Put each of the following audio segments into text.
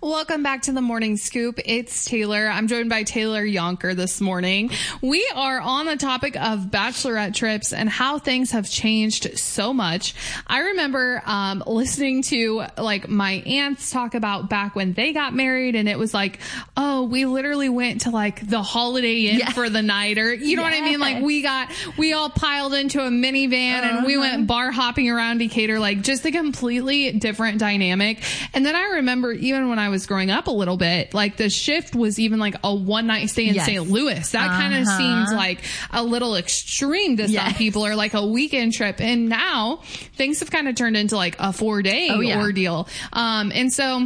Welcome back to the Morning Scoop. It's Taylor. I'm joined by Taylor Yonker this morning. We are on the topic of bachelorette trips and how things have changed so much. I remember listening to like my aunts talk about back when they got married, and it was like, oh, we literally went to like the Holiday Inn for the night, or you know what I mean? Like we all piled into a minivan and we went bar hopping around Decatur, like just a completely different dynamic. And then I remember even when I was growing up a little bit, like the shift was even like a one night stay in St. Louis. That kind of seemed like a little extreme to some people, or like a weekend trip. And now things have kind of turned into like a 4-day ordeal. And so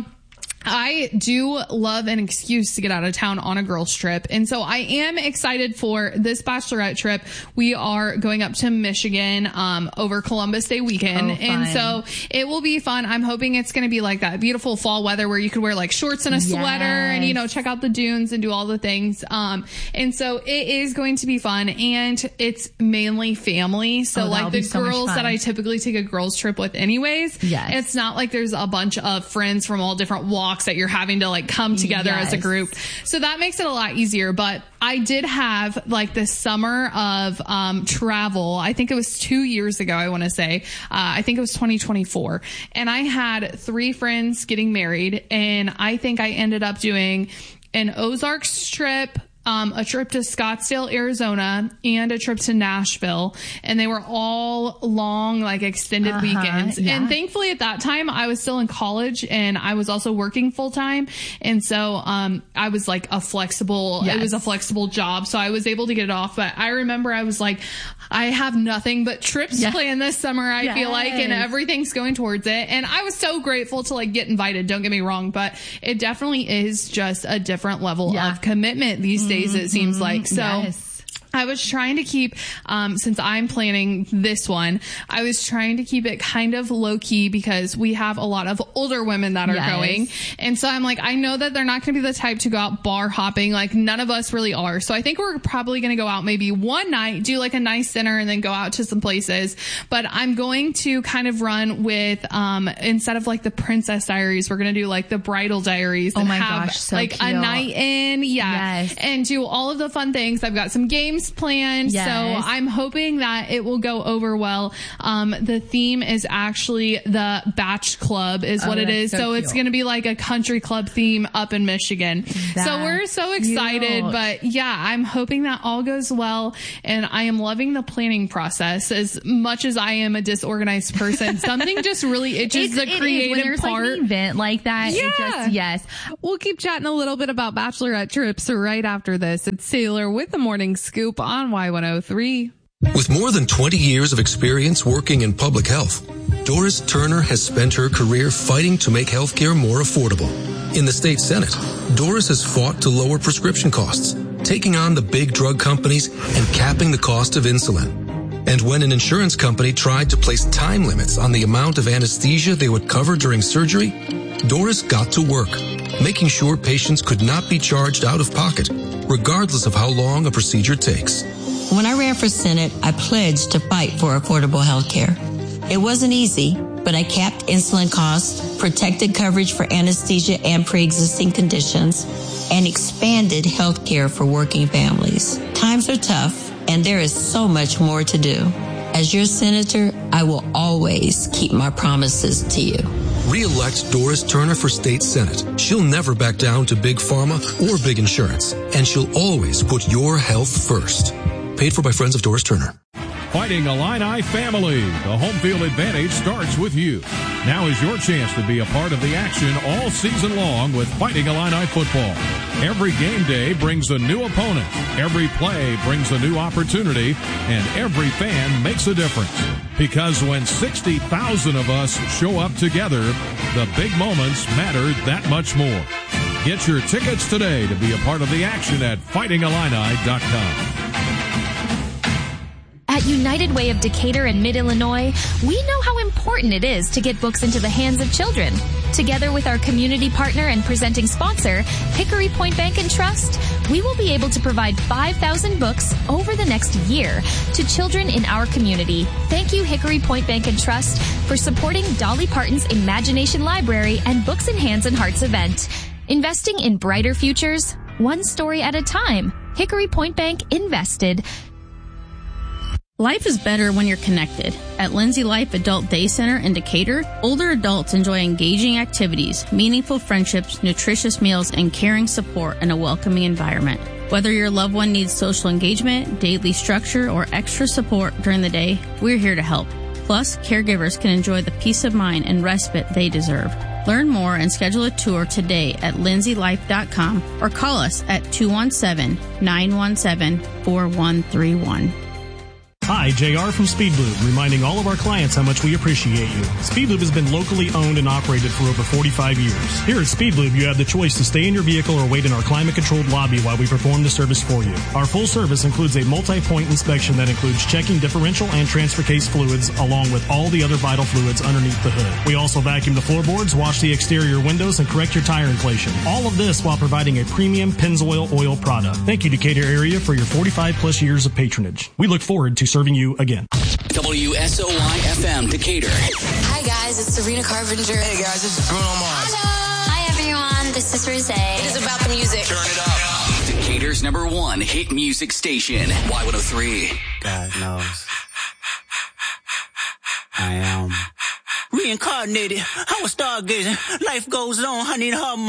I do love an excuse to get out of town on a girls trip. And so I am excited for this bachelorette trip. We are going up to Michigan, over Columbus Day weekend. And so it will be fun. I'm hoping it's going to be like that beautiful fall weather where you could wear like shorts and a sweater and, you know, check out the dunes and do all the things. And so it is going to be fun, and it's mainly family. So like the girls that I typically take a girls trip with anyways, it's not like there's a bunch of friends from all different walks that you're having to like come together as a group. So that makes it a lot easier. But I did have like this summer of travel. I think it was 2 years ago, I want to say. I think it was 2024. And I had 3 friends getting married. And I think I ended up doing an Ozarks trip, a trip to Scottsdale, Arizona, and a trip to Nashville. And they were all long, like extended weekends. And thankfully at that time I was still in college and I was also working full time. And so, I was like a flexible, it was a flexible job. So I was able to get it off. But I remember I was like, I have nothing but trips planned this summer, I feel like, and everything's going towards it. And I was so grateful to like get invited. Don't get me wrong, but it definitely is just a different level of commitment these days. It seems like. So I was trying to keep, since I'm planning this one, I was trying to keep it kind of low key because we have a lot of older women that are going. And so I'm like, I know that they're not going to be the type to go out bar hopping. Like none of us really are. So I think we're probably going to go out maybe one night, do like a nice dinner, and then go out to some places. But I'm going to kind of run with, instead of like the Princess Diaries, we're going to do like the Bridal Diaries and have so like cute. A night in. And do all of the fun things. I've got some games planned. So I'm hoping that it will go over well. The theme is actually the Batch Club is what it is. So it's going to be like a country club theme up in Michigan. So we're so excited, but I'm hoping that all goes well. And I am loving the planning process as much as I am a disorganized person. Something just really itches the creative part. Like an event like that. It just, We'll keep chatting a little bit about bachelorette trips right after this. It's Taylor with the Morning Scoop on Y103. With more than 20 years of experience working in public health, Doris Turner has spent her career fighting to make healthcare more affordable. In the state Senate, Doris has fought to lower prescription costs, taking on the big drug companies and capping the cost of insulin. And when an insurance company tried to place time limits on the amount of anesthesia they would cover during surgery, Doris got to work, making sure patients could not be charged out of pocket, regardless of how long a procedure takes. When I ran for Senate, I pledged to fight for affordable health care. It wasn't easy, but I capped insulin costs, protected coverage for anesthesia and pre-existing conditions, and expanded health care for working families. Times are tough, and there is so much more to do. As your senator, I will always keep my promises to you. Re-elect Doris Turner for State Senate. She'll never back down to big pharma or big insurance, and she'll always put your health first. Paid for by friends of Doris Turner. Fighting Illini family. The home field advantage starts with you. Now is your chance to be a part of the action all season long with Fighting Illini football. Every game day brings a new opponent. Every play brings a new opportunity. And every fan makes a difference. Because when 60,000 of us show up together, the big moments matter that much more. Get your tickets today to be a part of the action at fightingillini.com. At United Way of Decatur and Mid-Illinois, we know how important it is to get books into the hands of children. Together with our community partner and presenting sponsor, Hickory Point Bank and Trust, we will be able to provide 5,000 books over the next year to children in our community. Thank you, Hickory Point Bank and Trust, for supporting Dolly Parton's Imagination Library and Books in Hands and Hearts event. Investing in brighter futures, one story at a time. Hickory Point Bank Invested. Life is better when you're connected. At Lindsay Life Adult Day Center in Decatur, older adults enjoy engaging activities, meaningful friendships, nutritious meals, and caring support in a welcoming environment. Whether your loved one needs social engagement, daily structure, or extra support during the day, we're here to help. Plus, caregivers can enjoy the peace of mind and respite they deserve. Learn more and schedule a tour today at lindsaylife.com or call us at 217-917-4131. Hi, JR from Speedlube, reminding all of our clients how much we appreciate you. Speedlube has been locally owned and operated for over 45 years. Here at Speedlube, you have the choice to stay in your vehicle or wait in our climate-controlled lobby while we perform the service for you. Our full service includes a multi-point inspection that includes checking differential and transfer case fluids along with all the other vital fluids underneath the hood. We also vacuum the floorboards, wash the exterior windows, and correct your tire inflation. All of this while providing a premium Pennzoil oil product. Thank you, Decatur area, for your 45-plus years of patronage. We look forward to serving you again. WSOY-FM Decatur. Hi guys, it's Serena Carpenter. Hey guys, this is Bruno Mars. Hello. Hi everyone, this is Rosé. It is about the music. Turn it up. Decatur's #1 hit music station, Y103. God knows. I am reincarnated. I was stargazing. Life goes on. I need her.